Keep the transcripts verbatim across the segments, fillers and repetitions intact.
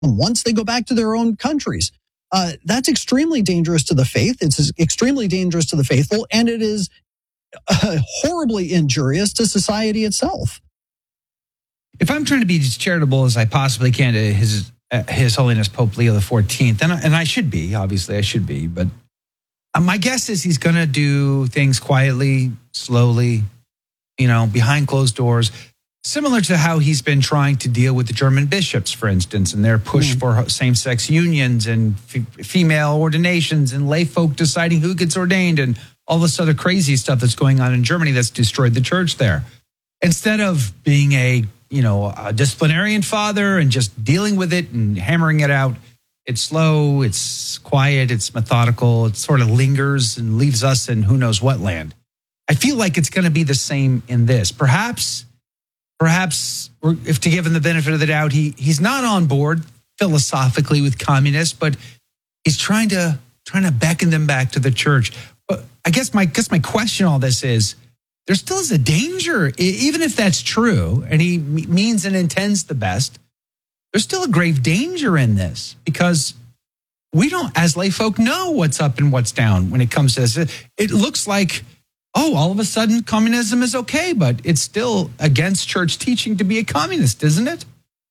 once they go back to their own countries. Uh, that's extremely dangerous to the faith. It's extremely dangerous to the faithful, and it is uh, horribly injurious to society itself. If I'm trying to be as charitable as I possibly can to his uh, His Holiness Pope Leo the fourteenth, and I, and I should be, obviously I should be, but my guess is he's going to do things quietly, slowly, you know, behind closed doors, similar to how he's been trying to deal with the German bishops, for instance, and their push mm. for same-sex unions and f- female ordinations and lay folk deciding who gets ordained and all this other crazy stuff that's going on in Germany that's destroyed the church there. Instead of being a, you know, a disciplinarian father and just dealing with it and hammering it out, it's slow, it's quiet, it's methodical, it sort of lingers and leaves us in who knows what land. I feel like it's going to be the same in this. Perhaps, perhaps, if to give him the benefit of the doubt, he he's not on board philosophically with communists, but he's trying to trying to beckon them back to the church. But I guess my guess my question all this is, there still is a danger, even if that's true, and he means and intends the best. There's still a grave danger in this because we don't, as lay folk, know what's up and what's down when it comes to this. It looks like, oh, all of a sudden communism is okay, but it's still against church teaching to be a communist, isn't it?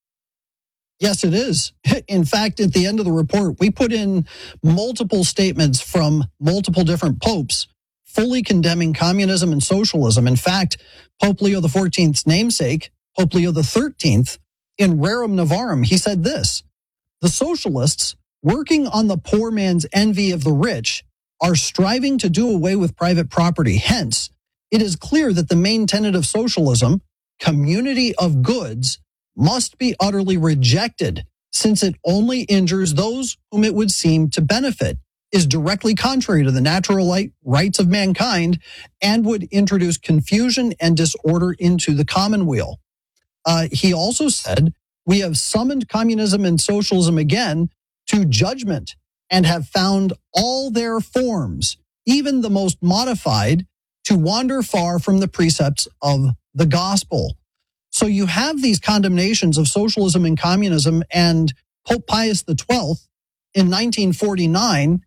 Yes, it is. In fact, at the end of the report, we put in multiple statements from multiple different popes fully condemning communism and socialism. In fact, Pope Leo the fourteenth's namesake, Pope Leo the thirteenth, in Rerum Novarum, he said this: the socialists, working on the poor man's envy of the rich, are striving to do away with private property. Hence, it is clear that the main tenet of socialism, community of goods, must be utterly rejected, since it only injures those whom it would seem to benefit, is directly contrary to the natural rights of mankind, and would introduce confusion and disorder into the commonweal. Uh, he also said, we have summoned communism and socialism again to judgment and have found all their forms, even the most modified, to wander far from the precepts of the gospel. So you have these condemnations of socialism and communism, and Pope Pius the twelfth in nineteen forty-nine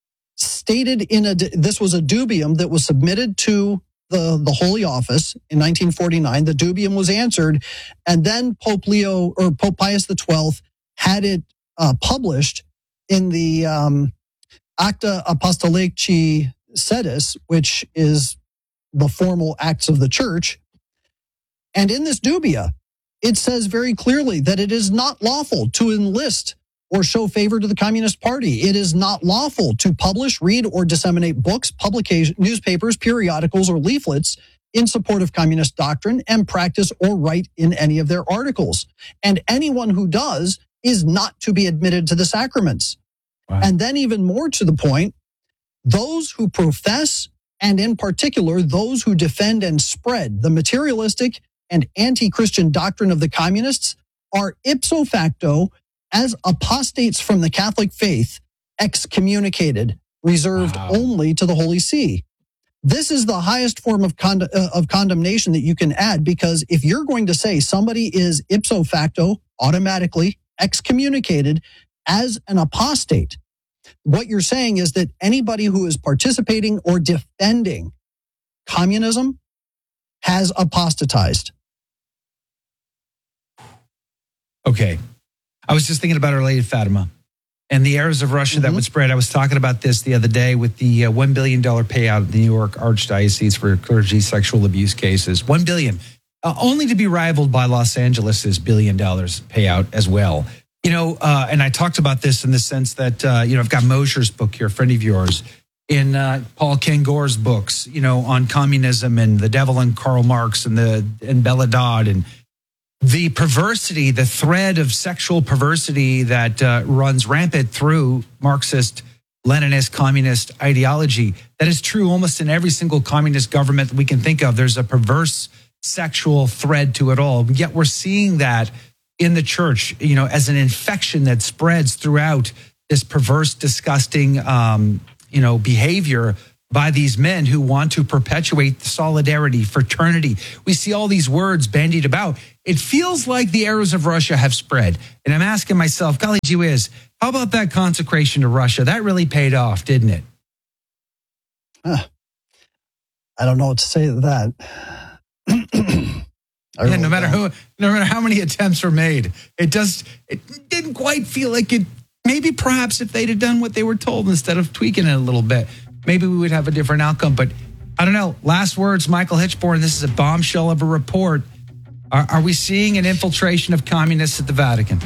stated in a, this was a dubium that was submitted to the, the Holy Office in nineteen forty-nine. The dubium was answered, and then Pope Leo or Pope Pius the twelfth had it uh, published in the um, Acta Apostolici Sedis, which is the formal acts of the church. And in this dubia, it says very clearly that it is not lawful to enlist or show favor to the Communist Party. It is not lawful to publish, read, or disseminate books, publication, newspapers, periodicals, or leaflets in support of communist doctrine and practice or write in any of their articles. And anyone who does is not to be admitted to the sacraments. Wow. And then even more to the point, those who profess, and in particular, those who defend and spread the materialistic and anti-Christian doctrine of the communists are ipso facto, as apostates from the Catholic faith, excommunicated, reserved wow. only to the Holy See. This is the highest form of con- uh, of condemnation that you can add, because if you're going to say somebody is ipso facto, automatically excommunicated as an apostate, what you're saying is that anybody who is participating or defending communism has apostatized. Okay. I was just thinking about Our Lady of Fatima and the errors of Russia mm-hmm. that would spread. I was talking about this the other day with the uh, one billion dollars payout of the New York Archdiocese for clergy sexual abuse cases. one billion dollars, uh, only to be rivaled by Los Angeles' billion dollars payout as well. You know, uh, and I talked about this in the sense that, uh, you know, I've got Mosher's book here, a friend of yours, in uh, Paul Kengore's books, you know, on communism and the devil and Karl Marx and the and Bella Dodd and the perversity, the thread of sexual perversity that uh, runs rampant through Marxist, Leninist, communist ideology. That is true almost in every single communist government that we can think of. There's a perverse sexual thread to it all. Yet we're seeing that in the church, you know, as an infection that spreads throughout this perverse, disgusting, um, you know, behavior by these men who want to perpetuate solidarity, fraternity. We see all these words bandied about. It feels like the arrows of Russia have spread. And I'm asking myself, golly gee whiz, how about that consecration to Russia? That really paid off, didn't it? Huh. I don't know what to say to that. Yeah, no matter who, no matter how many attempts were made, it just it didn't quite feel like it. Maybe perhaps if they'd have done what they were told instead of tweaking it a little bit, maybe we would have a different outcome. But I don't know. Last words, Michael Hichborn. This is a bombshell of a report. Are, are we seeing an infiltration of communists at the Vatican?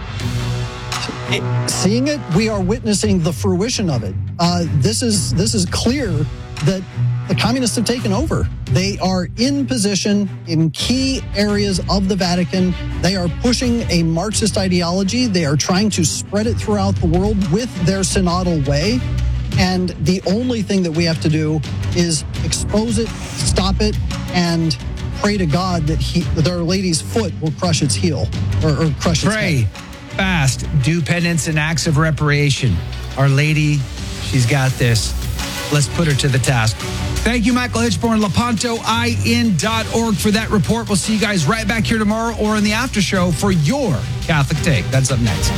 Seeing it, we are witnessing the fruition of it. Uh, this is this is clear that the communists have taken over. They are in position in key areas of the Vatican. They are pushing a Marxist ideology. They are trying to spread it throughout the world with their synodal way. And the only thing that we have to do is expose it, stop it, and pray to God that, he, that Our Lady's foot will crush its heel or, or crush its Pray, head. fast, do penance and acts of reparation. Our Lady, she's got this. Let's put her to the task. Thank you, Michael Hichborn, Lepanto I N dot org for that report. We'll see you guys right back here tomorrow or in the after show for your Catholic Take. That's up next.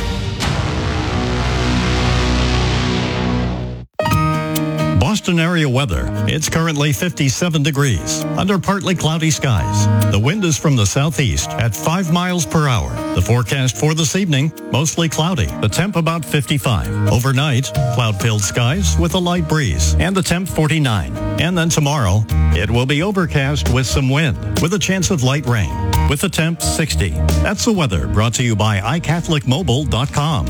Boston area weather. It's currently fifty-seven degrees under partly cloudy skies. The wind is from the southeast at five miles per hour. The forecast for this evening, mostly cloudy. The temp about fifty-five. Overnight, cloud-filled skies with a light breeze and the temp forty-nine. And then tomorrow, it will be overcast with some wind with a chance of light rain with the temp sixty. That's the weather brought to you by i catholic mobile dot com.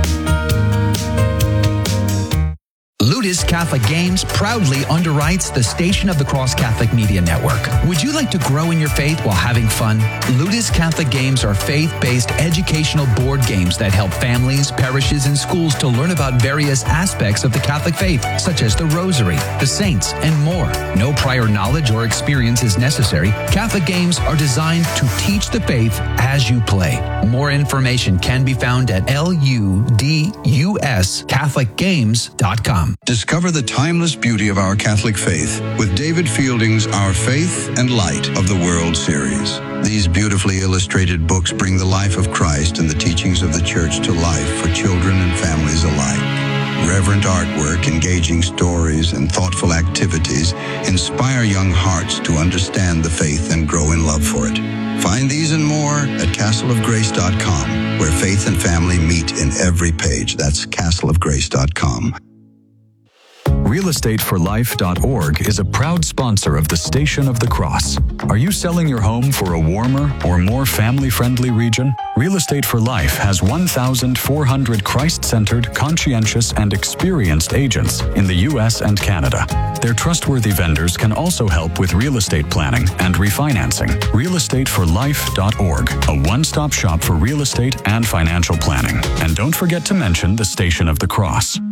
Ludus Catholic Games proudly underwrites the Station of the Cross Catholic Media Network. Would you like to grow in your faith while having fun? Ludus Catholic Games are faith-based educational board games that help families, parishes, and schools to learn about various aspects of the Catholic faith, such as the Rosary, the Saints, and more. No prior knowledge or experience is necessary. Catholic games are designed to teach the faith as you play. More information can be found at ludus catholic games dot com. Discover the timeless beauty of our Catholic faith with David Fielding's Our Faith and Light of the World series. These beautifully illustrated books bring the life of Christ and the teachings of the Church to life for children and families alike. Reverent artwork, engaging stories, and thoughtful activities inspire young hearts to understand the faith and grow in love for it. Find these and more at castle of grace dot com, where faith and family meet in every page. That's castle of grace dot com. real estate for life dot org is a proud sponsor of the Station of the Cross. Are you selling your home for a warmer or more family-friendly region? Real Estate for Life has one thousand four hundred Christ-centered, conscientious, and experienced agents in the U S and Canada. Their trustworthy vendors can also help with real estate planning and refinancing. real estate for life dot org, a one-stop shop for real estate and financial planning. And don't forget to mention the Station of the Cross.